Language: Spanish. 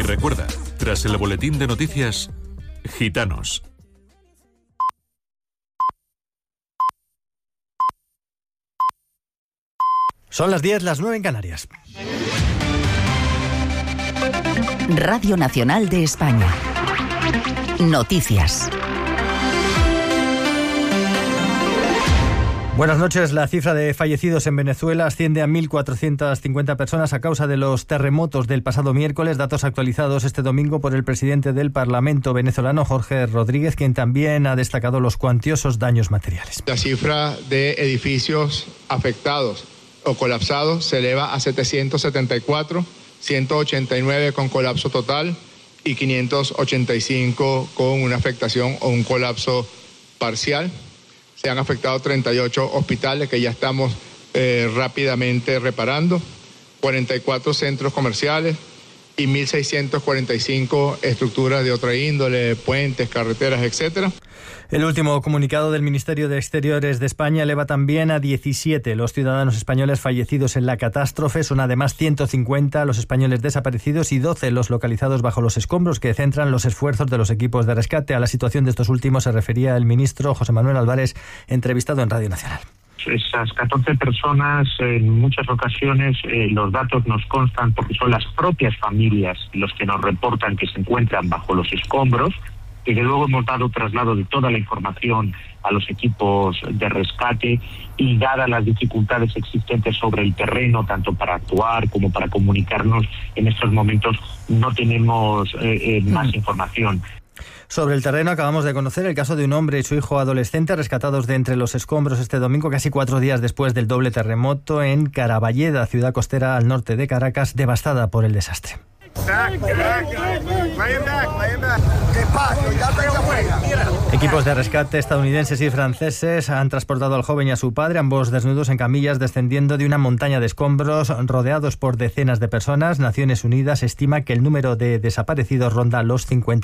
Y recuerda, tras el boletín de noticias, Gitanos. Son las 10, las 9 en Canarias. Radio Nacional de España. Noticias. Buenas noches. La cifra de fallecidos en Venezuela asciende a 1.450 personas a causa de los terremotos del pasado miércoles, datos actualizados este domingo por el presidente del Parlamento venezolano, Jorge Rodríguez, quien también ha destacado los cuantiosos daños materiales. La cifra de edificios afectados o colapsados se eleva a 774, 189 con colapso total y 585 con una afectación o un colapso parcial. Se han afectado 38 hospitales que ya estamos rápidamente reparando, 44 centros comerciales y 1.645 estructuras de otra índole, puentes, carreteras, etcétera. El último comunicado del Ministerio de Exteriores de España eleva también a 17 los ciudadanos españoles fallecidos en la catástrofe. Son además 150 los españoles desaparecidos y 12 los localizados bajo los escombros, que centran los esfuerzos de los equipos de rescate. A la situación de estos últimos se refería el ministro José Manuel Álvarez, entrevistado en Radio Nacional. Esas 14 personas, en muchas ocasiones los datos nos constan porque son las propias familias los que nos reportan que se encuentran bajo los escombros, que luego hemos dado traslado de toda la información a los equipos de rescate, y dadas las dificultades existentes sobre el terreno, tanto para actuar como para comunicarnos, en estos momentos no tenemos más información. Sobre el terreno acabamos de conocer el caso de un hombre y su hijo adolescente rescatados de entre los escombros este domingo, casi 4 días después del doble terremoto en Caraballeda, ciudad costera al norte de Caracas, devastada por el desastre. Equipos de rescate estadounidenses y franceses han transportado al joven y a su padre, ambos desnudos en camillas, descendiendo de una montaña de escombros rodeados por decenas de personas. Naciones Unidas estima que el número de desaparecidos ronda los 50.